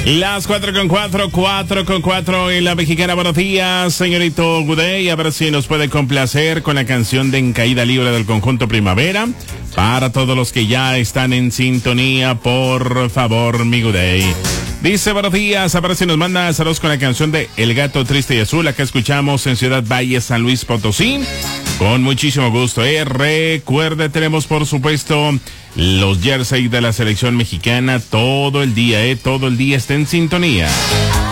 Las 4:04 en la mexicana. Buenos días, señorito Gudey. A ver si nos puede complacer con la canción de En Caída Libre del conjunto Primavera. Para todos los que ya están en sintonía, por favor, mi Gudey. Dice, buenos días, a ver si nos manda saludos con la canción de El Gato Triste y Azul. Acá escuchamos en Ciudad Valle, San Luis Potosí. Con muchísimo gusto, Recuerde, tenemos por supuesto los jerseys de la selección mexicana todo el día, todo el día está en sintonía.